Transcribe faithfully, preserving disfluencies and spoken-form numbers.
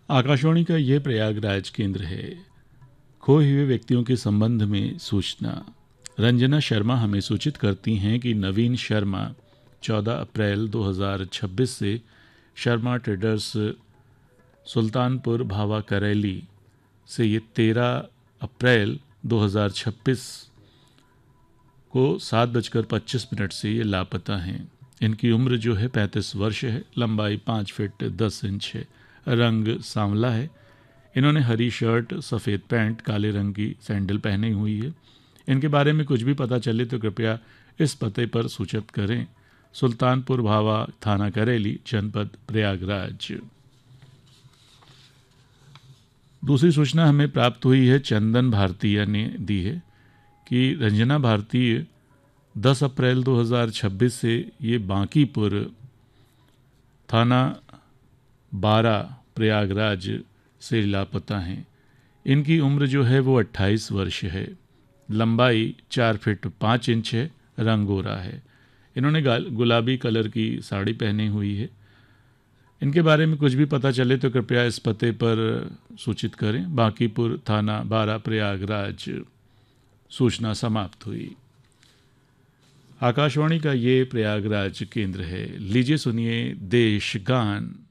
आकाशवाणी का ये प्रयागराज केंद्र है। खोए हुए व्यक्तियों के संबंध में सूचना। रंजना शर्मा हमें सूचित करती हैं कि नवीन शर्मा चौदह अप्रैल दो हज़ार छब्बीस से शर्मा ट्रेडर्स सुल्तानपुर भावा करेली से ये तेरह अप्रैल दो हज़ार छब्बीस को सात बजकर पच्चीस मिनट से ये लापता हैं। इनकी उम्र जो है पैंतीस वर्ष है, लंबाई पाँच फीट दस इंच है, रंग सांवला है। इन्होंने हरी शर्ट, सफ़ेद पैंट, काले रंग की सैंडल पहनी हुई है। इनके बारे में कुछ भी पता चले तो कृपया इस पते पर सूचित करें। सुल्तानपुर भावा, थाना करेली, जनपद प्रयागराज। दूसरी सूचना हमें प्राप्त हुई है, चंदन भारतीय ने दी है कि रंजना भारतीय दस अप्रैल दो हज़ार छब्बीस से ये बांकीपुर, थाना बारह, प्रयागराज से लापता हैं। इनकी उम्र जो है वो अट्ठाईस वर्ष है, लंबाई चार फीट पाँच इंच है, रंग गोरा है। इन्होंने गुलाबी कलर की साड़ी पहनी हुई है। इनके बारे में कुछ भी पता चले तो कृपया इस पते पर सूचित करें। बांकीपुर, थाना बारह, प्रयागराज। सूचना समाप्त हुई। आकाशवाणी का ये प्रयागराज केंद्र है। लीजिए सुनिए देश गान।